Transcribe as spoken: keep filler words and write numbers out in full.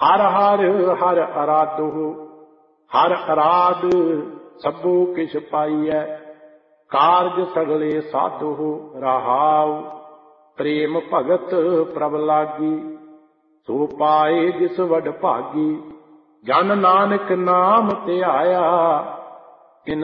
हर हर हर अराधो, हर अराध सबो किछ पाइयै, कारज सगले साधो रहाउ। प्रेम भगत प्रभ लागी, सो पाए जिस वड भागी। जन नानक नाम धियाया,